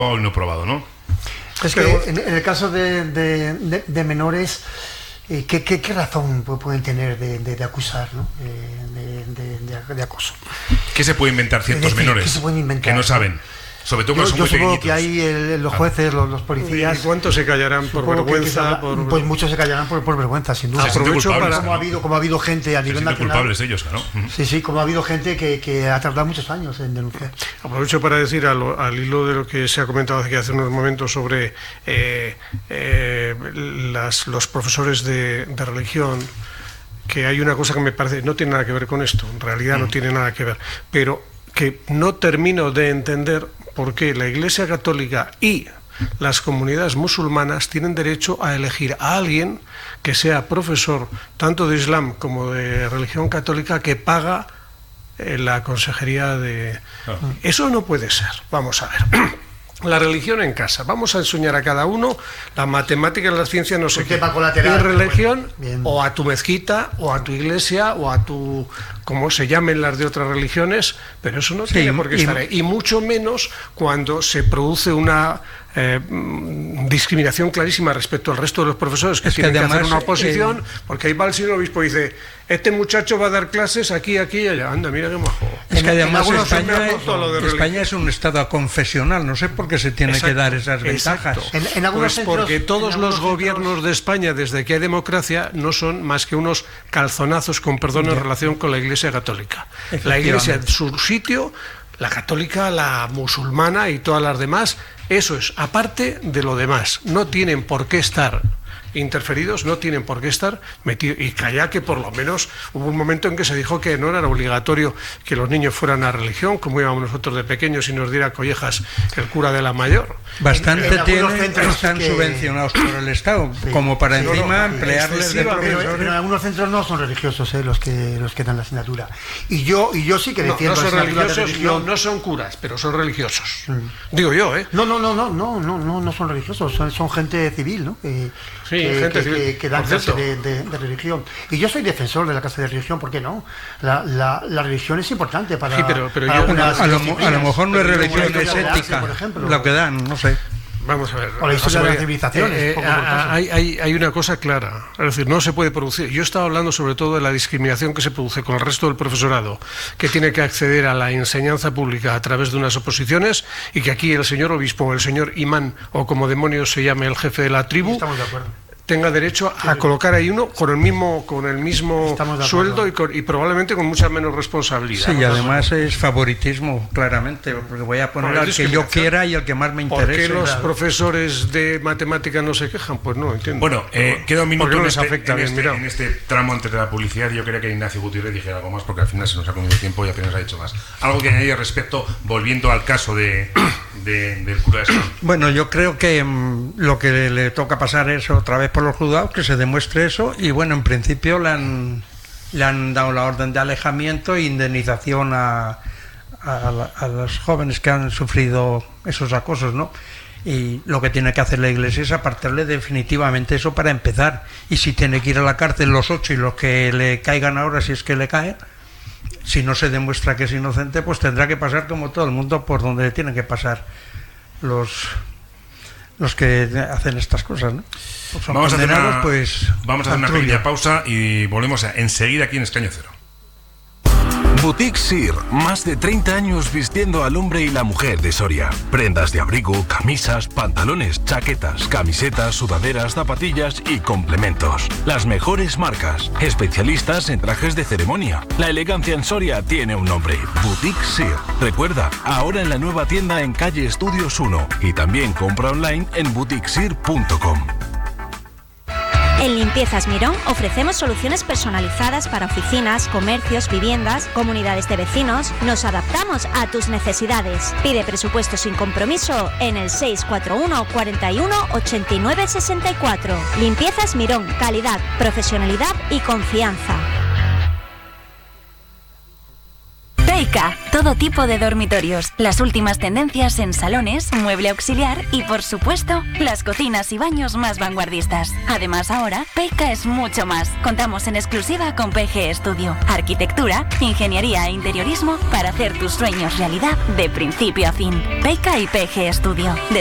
y no probado, ¿no? Es que en el caso de menores, ¿qué razón pueden tener de acusar, ¿no? de acoso? ¿Qué se puede inventar ciertos menores? ¿Qué se pueden inventar? Que no saben. Sobre todo cuando son muy supongo pequeñitos. Que hay los jueces, los policías. ¿Y cuántos se callarán por vergüenza? Pues muchos se callarán por vergüenza, sin duda. Aprovecho para... como ha habido gente a nivel nacional. Culpables ellos, ¿no? Sí, como ha habido gente que ha tardado muchos años en denunciar. Aprovecho para decir, al hilo de lo que se ha comentado hace unos momentos sobre los profesores de religión, que hay una cosa que me parece, no tiene nada que ver con esto, en realidad no tiene nada que ver, pero que no termino de entender por qué la Iglesia Católica y las comunidades musulmanas tienen derecho a elegir a alguien que sea profesor tanto de Islam como de religión católica, que paga la consejería de... Eso no puede ser. Vamos a ver. La religión en casa. Vamos a enseñar a cada uno la matemática, la ciencia, no sé qué. Colateral, y religión, bueno, o a tu mezquita, o a tu iglesia, o a tu... como se llamen las de otras religiones, pero eso no tiene por qué estar ahí. Y mucho menos cuando se produce una discriminación clarísima respecto al resto de los profesores que tienen que hacer una oposición, porque ahí va el señor obispo y dice: este muchacho va a dar clases aquí, aquí y allá. Anda, mira qué majo. Es que además España es un estado confesional, no sé por qué se tiene que dar esas ventajas. Pues porque todos los gobiernos de España, desde que hay democracia, no son más que unos calzonazos, con perdón, en relación con la Iglesia Católica. La Iglesia en su sitio, la católica, la musulmana y todas las demás, eso es, aparte de lo demás, no tienen por qué estar interferidos, no tienen por qué estar metidos. Y calla que por lo menos hubo un momento en que se dijo que no era obligatorio que los niños fueran a religión, como íbamos nosotros de pequeños y nos diera collejas el cura de la Mayor. Bastante están subvencionados por el Estado, como para encima emplearles de profesores. Pero en algunos centros no son religiosos, los que dan la asignatura. Y yo sí que defiendo no son religiosos, de religión. No son curas, pero son religiosos. Digo yo, ¿eh? No son religiosos, son gente civil, ¿no? Que dan clase de religión. Y yo soy defensor de la clase de religión, ¿por qué no? La religión es importante para... Sí, pero a lo mejor no es religión, es ética, lo que dan, no sé. Vamos a ver. O la historia de las civilizaciones. Hay una cosa clara, es decir, no se puede producir. Yo estaba hablando sobre todo de la discriminación que se produce con el resto del profesorado, que tiene que acceder a la enseñanza pública a través de unas oposiciones, y que aquí el señor obispo o el señor imán, o como demonios se llame el jefe de la tribu, tenga derecho a colocar ahí uno con el mismo sueldo y probablemente con mucha menos responsabilidad. Sí, y además es favoritismo, claramente, porque voy a poner al que yo quiera y al que más me interese. ¿Por qué los profesores de matemática no se quejan? Pues no entiendo. Bueno, queda un minuto no les afecta en este tramo antes de la publicidad. Yo quería que Ignacio Gutiérrez dijera algo más, porque al final se nos ha comido el tiempo y apenas ha dicho más. Algo que añadir respecto, volviendo al caso del cura de San. Bueno, yo creo que lo que le toca pasar es otra vez por los juzgados, que se demuestre eso, y bueno, en principio le han dado la orden de alejamiento e indemnización a los jóvenes que han sufrido esos acosos, ¿no? Y lo que tiene que hacer la Iglesia es apartarle definitivamente eso para empezar, y si tiene que ir a la cárcel los 8 y los que le caigan ahora, si es que le caen, si no se demuestra que es inocente, pues tendrá que pasar como todo el mundo por donde tienen que pasar los que hacen estas cosas, ¿no? Pues vamos a hacer una pequeña pausa y volvemos enseguida aquí en Escaño Cero. Boutique Sir, más de 30 años vistiendo al hombre y la mujer de Soria. Prendas de abrigo, camisas, pantalones, chaquetas, camisetas, sudaderas, zapatillas y complementos. Las mejores marcas, especialistas en trajes de ceremonia. La elegancia en Soria tiene un nombre: Boutique Sir. Recuerda, ahora en la nueva tienda en calle Estudios 1, y también compra online en boutiquesir.com. En Limpiezas Mirón ofrecemos soluciones personalizadas para oficinas, comercios, viviendas, comunidades de vecinos. Nos adaptamos a tus necesidades. Pide presupuesto sin compromiso en el 641 41 89 64. Limpiezas Mirón, calidad, profesionalidad y confianza. Teica, Todo tipo de dormitorios, las últimas tendencias en salones, mueble auxiliar y, por supuesto, las cocinas y baños más vanguardistas. Además, ahora, Peica es mucho más. Contamos en exclusiva con PG Studio. Arquitectura, ingeniería e interiorismo para hacer tus sueños realidad de principio a fin. Peica y PG Studio.